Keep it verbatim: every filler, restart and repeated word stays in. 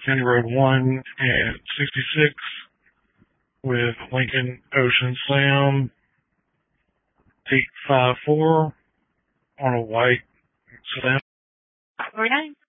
County Road one at sixty-six with Lincoln Ocean Sound eight five four on a white sedan. Four nine.